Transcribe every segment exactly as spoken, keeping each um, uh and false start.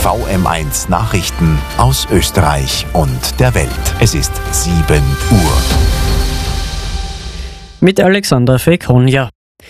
V M eins Nachrichten aus Österreich und der Welt. Es ist sieben Uhr. Mit Alexander Fekonja.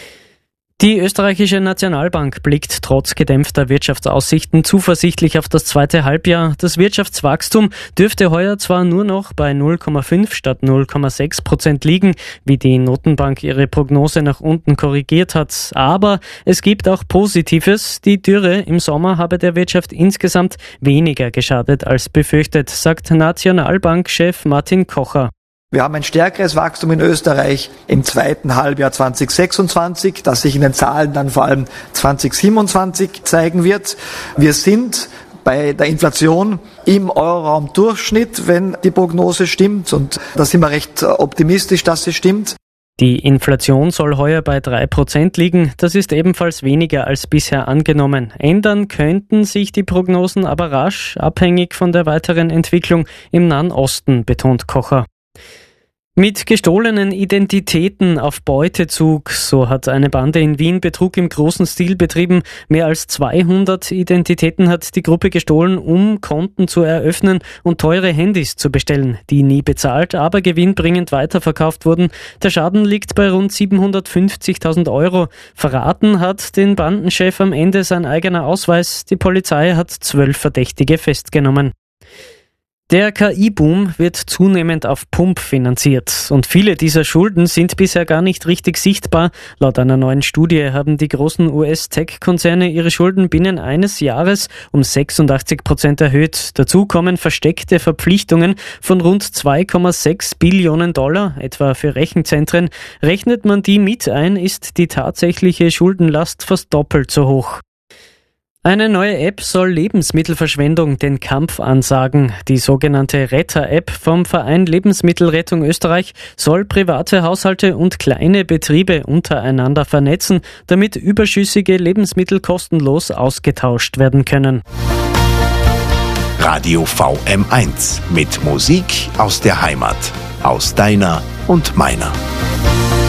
Die österreichische Nationalbank blickt trotz gedämpfter Wirtschaftsaussichten zuversichtlich auf das zweite Halbjahr. Das Wirtschaftswachstum dürfte heuer zwar nur noch bei null Komma fünf statt null Komma sechs Prozent liegen, wie die Notenbank ihre Prognose nach unten korrigiert hat. Aber es gibt auch Positives. Die Dürre im Sommer habe der Wirtschaft insgesamt weniger geschadet als befürchtet, sagt Nationalbankchef Martin Kocher. Wir haben ein stärkeres Wachstum in Österreich im zweiten Halbjahr zwanzig sechsundzwanzig, das sich in den Zahlen dann vor allem zwanzig siebenundzwanzig zeigen wird. Wir sind bei der Inflation im Euroraum Durchschnitt, wenn die Prognose stimmt, und da sind wir recht optimistisch, dass sie stimmt. Die Inflation soll heuer bei drei Prozent liegen. Das ist ebenfalls weniger als bisher angenommen. Ändern könnten sich die Prognosen aber rasch, abhängig von der weiteren Entwicklung im Nahen Osten, betont Kocher. Mit gestohlenen Identitäten auf Beutezug, so hat eine Bande in Wien Betrug im großen Stil betrieben. Mehr als zweihundert Identitäten hat die Gruppe gestohlen, um Konten zu eröffnen und teure Handys zu bestellen, die nie bezahlt, aber gewinnbringend weiterverkauft wurden. Der Schaden liegt bei rund siebenhundertfünfzigtausend Euro. Verraten hat den Bandenchef am Ende sein eigener Ausweis. Die Polizei hat zwölf Verdächtige festgenommen. Der K I-Boom wird zunehmend auf Pump finanziert und viele dieser Schulden sind bisher gar nicht richtig sichtbar. Laut einer neuen Studie haben die großen U S-Tech-Konzerne ihre Schulden binnen eines Jahres um sechsundachtzig Prozent erhöht. Dazu kommen versteckte Verpflichtungen von rund zwei Komma sechs Billionen Dollar, etwa für Rechenzentren. Rechnet man die mit ein, ist die tatsächliche Schuldenlast fast doppelt so hoch. Eine neue App soll Lebensmittelverschwendung den Kampf ansagen. Die sogenannte Retter-App vom Verein Lebensmittelrettung Österreich soll private Haushalte und kleine Betriebe untereinander vernetzen, damit überschüssige Lebensmittel kostenlos ausgetauscht werden können. Radio V M eins mit Musik aus der Heimat, aus deiner und meiner.